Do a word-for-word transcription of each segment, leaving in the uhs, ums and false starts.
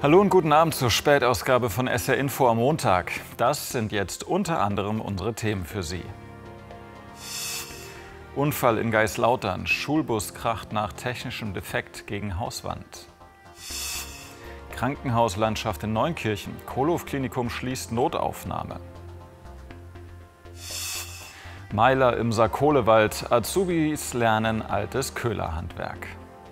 Hallo und guten Abend zur Spätausgabe von S R Info am Montag. Das sind jetzt unter anderem unsere Themen für Sie. Unfall in Geislautern. Schulbus kracht nach technischem Defekt gegen Hauswand. Krankenhauslandschaft in Neunkirchen. Kohlhof-Klinikum schließt Notaufnahme. Meiler im Sarkolewald. Azubis lernen altes Köhlerhandwerk.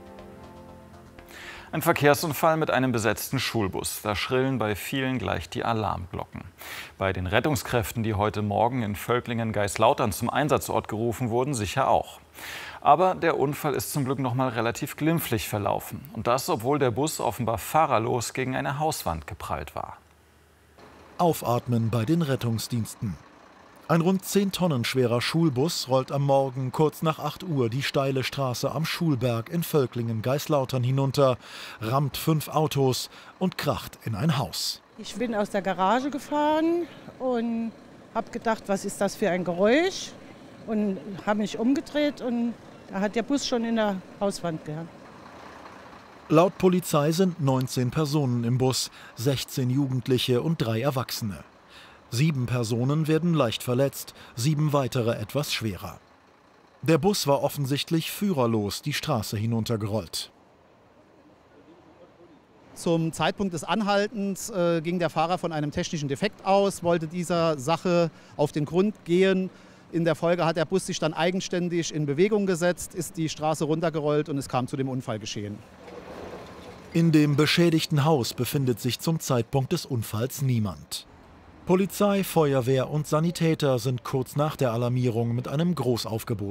Ein Verkehrsunfall mit einem besetzten Schulbus. Da schrillen bei vielen gleich die Alarmglocken. Bei den Rettungskräften, die heute Morgen in Völklingen-Geislautern zum Einsatzort gerufen wurden, sicher auch. Aber der Unfall ist zum Glück noch mal relativ glimpflich verlaufen. Und das, obwohl der Bus offenbar fahrerlos gegen eine Hauswand geprallt war. Aufatmen bei den Rettungsdiensten. Ein rund zehn Tonnen schwerer Schulbus rollt am Morgen kurz nach acht Uhr die steile Straße am Schulberg in Völklingen-Geislautern hinunter, rammt fünf Autos und kracht in ein Haus. Ich bin aus der Garage gefahren und habe gedacht, was ist das für ein Geräusch? Und habe mich umgedreht und da hat der Bus schon in der Hauswand gehabt. Laut Polizei sind neunzehn Personen im Bus, sechzehn Jugendliche und drei Erwachsene. Sieben Personen werden leicht verletzt, sieben weitere etwas schwerer. Der Bus war offensichtlich führerlos die Straße hinuntergerollt. Zum Zeitpunkt des Anhaltens äh, ging der Fahrer von einem technischen Defekt aus, wollte dieser Sache auf den Grund gehen. In der Folge hat der Bus sich dann eigenständig in Bewegung gesetzt, ist die Straße runtergerollt und es kam zu dem Unfallgeschehen. In dem beschädigten Haus befindet sich zum Zeitpunkt des Unfalls niemand. Polizei, Feuerwehr und Sanitäter sind kurz nach der Alarmierung mit einem Großaufgebot